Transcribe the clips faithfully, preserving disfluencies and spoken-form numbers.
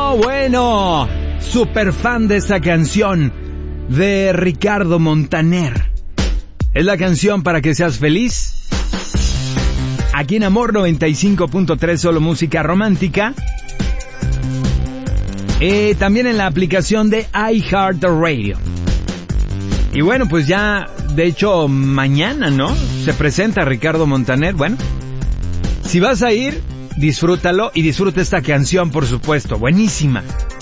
Bueno, bueno, super fan de esa canción de Ricardo Montaner. Es la canción para que seas feliz. Aquí en Amor noventa y cinco punto tres, solo música romántica. Eh, también en la aplicación de iHeartRadio. Y bueno, pues ya, de hecho, mañana, ¿no? Se presenta Ricardo Montaner. Bueno, si vas a ir, disfrútalo y disfruta esta canción, por supuesto. Buenísima.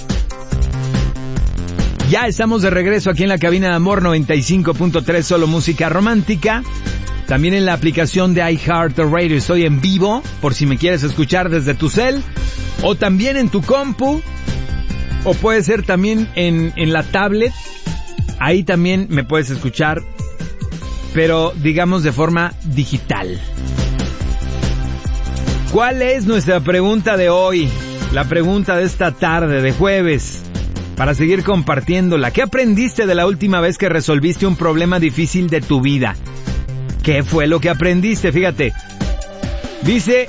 Ya estamos de regreso aquí en la cabina de Amor noventa y cinco punto tres, solo música romántica. También en la aplicación de iHeartRadio estoy en vivo, por si me quieres escuchar desde tu cel, o también en tu compu, o puede ser también en, en la tablet. Ahí también me puedes escuchar, pero digamos de forma digital. ¿Cuál es nuestra pregunta de hoy? La pregunta de esta tarde, de jueves, para seguir compartiéndola. ¿Qué aprendiste de la última vez que resolviste un problema difícil de tu vida? ¿Qué fue lo que aprendiste? Fíjate. Dice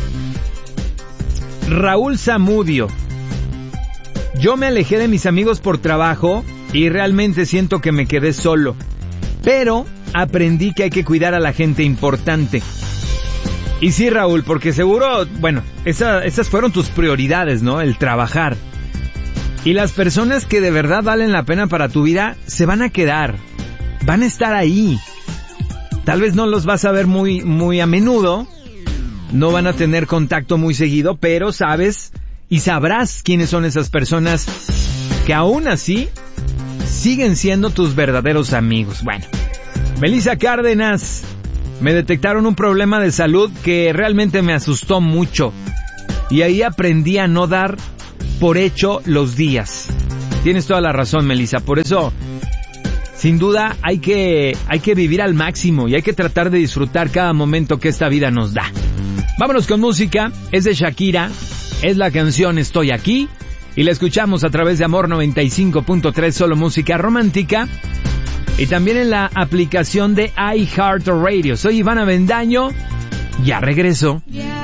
Raúl Zamudio: yo me alejé de mis amigos por trabajo y realmente siento que me quedé solo. Pero aprendí que hay que cuidar a la gente importante. Y sí, Raúl, porque seguro, bueno, esa, esas fueron tus prioridades, ¿no? El trabajar. Y las personas que de verdad valen la pena para tu vida se van a quedar. Van a estar ahí. Tal vez no los vas a ver muy, muy a menudo. No van a tener contacto muy seguido, pero sabes y sabrás quiénes son esas personas que aún así siguen siendo tus verdaderos amigos. Bueno, Melissa Cárdenas: me detectaron un problema de salud que realmente me asustó mucho. Y ahí aprendí a no dar por hecho los días. Tienes toda la razón, Melissa. Por eso, sin duda, hay que, hay que vivir al máximo y hay que tratar de disfrutar cada momento que esta vida nos da. Vámonos con música. Es de Shakira. Es la canción Estoy Aquí. Y la escuchamos a través de Amor noventa y cinco punto tres, solo música romántica. Y también en la aplicación de iHeartRadio. Soy Iván Avendaño. Ya regreso. Yeah.